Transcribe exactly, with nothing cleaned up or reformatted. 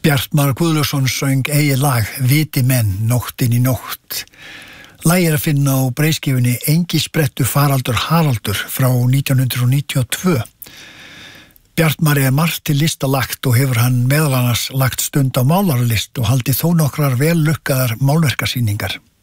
Bjartmar Guðlaugsson söng eigið lag Viti menn, nóttin í nótt. Lagið er að finna á breiðskífunni Engisprettu faraldur Haraldur frá nítján hundruð níutíu og tvö. Bjartmar er margt til lista lagt og hefur hann meðal annars lagt stund á málaralist og haldið þó nokkrar vel lukkaðar málverkasýningar.